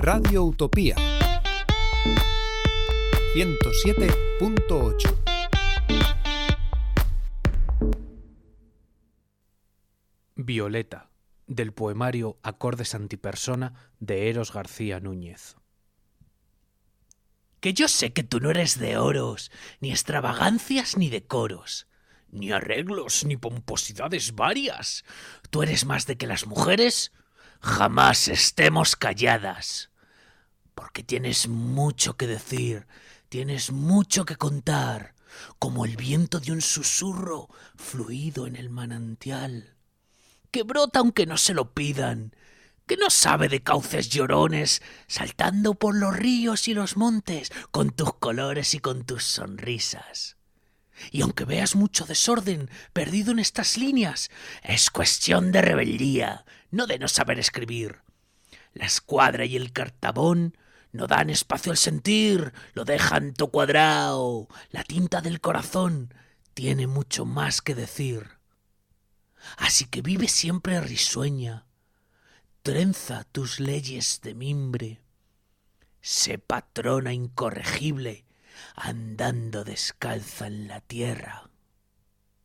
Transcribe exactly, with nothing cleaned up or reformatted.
Radio Utopía ciento siete punto ocho. Violeta, del poemario Acordes antipersona de Eros García Núñez. Que yo sé que tú no eres de oros, ni extravagancias ni decoros, ni arreglos ni pomposidades varias. Tú eres más de que las mujeres jamás estemos calladas. Porque tienes mucho que decir, tienes mucho que contar, como el viento de un susurro fluido en el manantial, que brota aunque no se lo pidan, que no sabe de cauces llorones, saltando por los ríos y los montes, con tus colores y con tus sonrisas. Y aunque veas mucho desorden perdido en estas líneas, es cuestión de rebeldía, no de no saber escribir. La escuadra y el cartabón no dan espacio al sentir, lo dejan todo cuadrado. La tinta del corazón tiene mucho más que decir. Así que vive siempre risueña, trenza tus leyes de mimbre, sé patrona incorregible, andando descalza en la tierra.